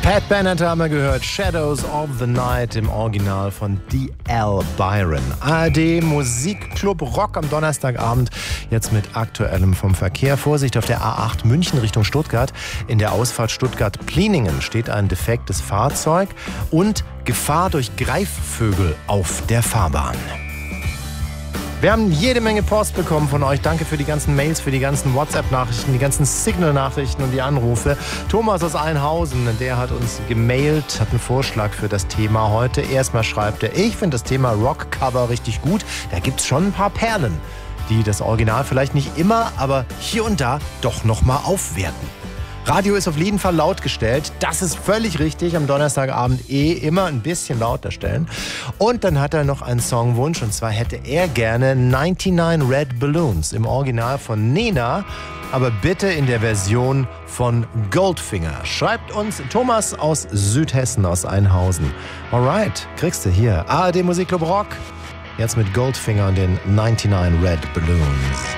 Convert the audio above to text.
Pat Bennett haben wir gehört, Shadows of the Night im Original von D.L. Byron. ARD Musikclub Rock am Donnerstagabend, jetzt mit Aktuellem vom Verkehr. Vorsicht auf der A8 München Richtung Stuttgart. In der Ausfahrt Stuttgart-Pliningen steht ein defektes Fahrzeug und Gefahr durch Greifvögel auf der Fahrbahn. Wir haben jede Menge Post bekommen von euch. Danke für die ganzen Mails, für die ganzen WhatsApp-Nachrichten, die ganzen Signal-Nachrichten und die Anrufe. Thomas aus Einhausen, der hat uns gemailt, hat einen Vorschlag für das Thema heute. Erstmal schreibt er, ich finde das Thema Rockcover richtig gut. Da gibt es schon ein paar Perlen, die das Original vielleicht nicht immer, aber hier und da doch nochmal aufwerten. Radio ist auf jeden Fall laut gestellt. Das ist völlig richtig. Am Donnerstagabend immer ein bisschen lauter stellen. Und dann hat er noch einen Songwunsch. Und zwar hätte er gerne 99 Red Balloons im Original von Nena. Aber bitte in der Version von Goldfinger. Schreibt uns Thomas aus Südhessen, aus Einhausen. Alright, kriegst du hier. ARD Musikclub Rock. Jetzt mit Goldfinger und den 99 Red Balloons.